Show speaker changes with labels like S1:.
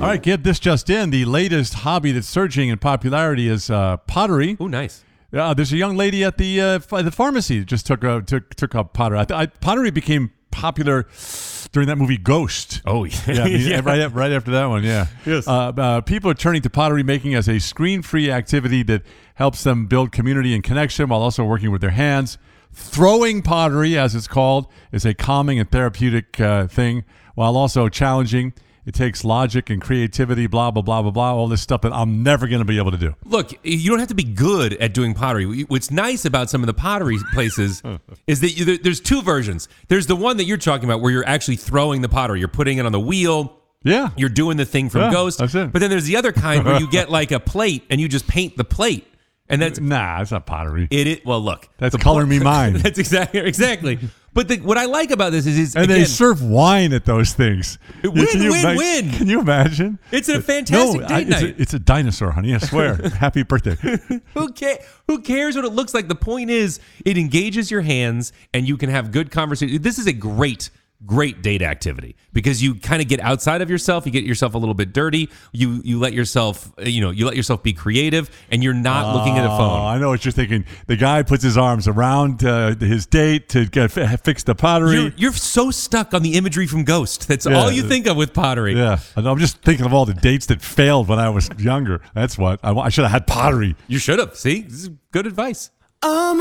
S1: All right, get this just in. The latest hobby that's surging in popularity is pottery.
S2: Oh, nice.
S1: There's a young lady at the pharmacy that just took up pottery. Pottery became popular during that movie Ghost.
S2: Oh, yeah.
S1: Yeah, right after that one, yeah.
S2: Yes.
S1: People are turning to pottery making as a screen-free activity that helps them build community and connection while also working with their hands. Throwing pottery, as it's called, is a calming and therapeutic thing, while also challenging. It takes logic and creativity, blah, blah, blah, blah, blah, all this stuff that I'm never going to be able to do.
S2: Look, you don't have to be good at doing pottery. What's nice about some of the pottery places is that there's two versions. There's the one that you're talking about where you're actually throwing the pottery. You're putting it on the wheel.
S1: Yeah.
S2: You're doing the thing from Ghost.
S1: That's it.
S2: But then there's the other kind where you get like a plate and you just paint the plate. And that's
S1: it's not pottery.
S2: Well, look.
S1: That's Color Me Mine.
S2: That's exactly. But what I like about this is
S1: and
S2: again,
S1: they serve wine at those things.
S2: Win.
S1: Can you imagine?
S2: It's a fantastic date night.
S1: It's a dinosaur, honey. I swear. Happy birthday.
S2: Who cares what it looks like? The point is, it engages your hands, and you can have good conversation. This is a great date activity because you kind of get outside of yourself. You get yourself a little bit dirty. You let yourself, be creative, and you're not looking at a phone.
S1: I know what you're thinking. The guy puts his arms around his date to fix the pottery.
S2: You're so stuck on the imagery from Ghost. That's all you think of with pottery.
S1: Yeah, I'm just thinking of all the dates that failed when I was younger. That's what I should have had pottery.
S2: You should have. See, this is good advice.